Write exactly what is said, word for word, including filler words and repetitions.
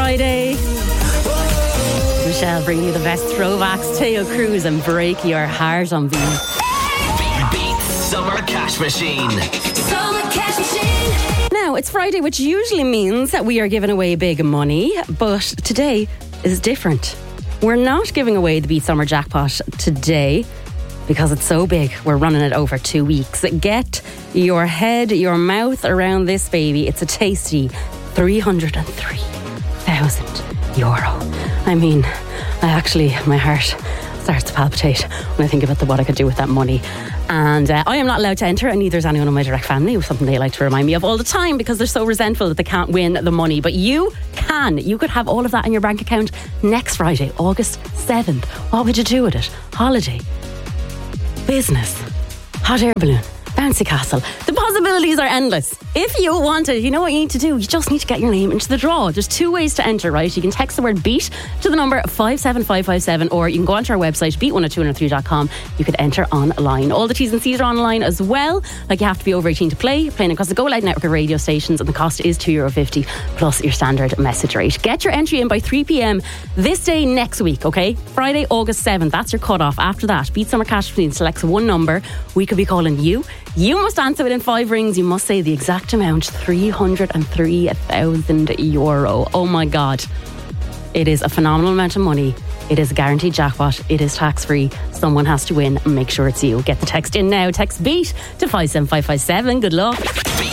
Friday. Michelle bringing you the best throwbacks. Teo Cruz and Break Your Heart on Beat. Beat Summer Cash Machine. Summer Cash Machine. Now, it's Friday, which usually means that we are giving away big money, but today is different. We're not giving away the Beat Summer Jackpot today because it's so big. We're running it over two weeks. Get your head, your mouth around this baby. It's a tasty three hundred three thousand euro. I mean, I actually, my heart starts to palpitate when I think about the, what I could do with that money. And uh, I am not allowed to enter, and neither is anyone in my direct family. It was something they like to remind me of all the time because they're so resentful that they can't win the money. But you can. You could have all of that in your bank account next Friday, August seventh. What would you do with it? Holiday, business, hot air balloon, bouncy castle. The possibilities are endless. If you want it, you know what you need to do. You just need to get your name into the draw. There's two ways to enter, right? You can text the word BEAT to the number five seven five five seven, or you can go onto our website, beat one oh two one oh three dot com. You could enter online. All the T's and C's are online as well. Like, you have to be over eighteen to play. Playing across the Go Loud network of radio stations, and the cost is two euro fifty plus your standard message rate. Get your entry in by three p.m. this day next week, okay? Friday, August seventh. That's your cut-off. After that, Beat Summer Cash Machine selects one number. We could be calling you. You must answer within five rings. You must say the exact amount, three hundred three thousand euro. Oh my God. It is a phenomenal amount of money. It is a guaranteed jackpot. It is tax-free. Someone has to win. Make sure it's you. Get the text in now. Text BEAT to five seven five five seven. Good luck. Beat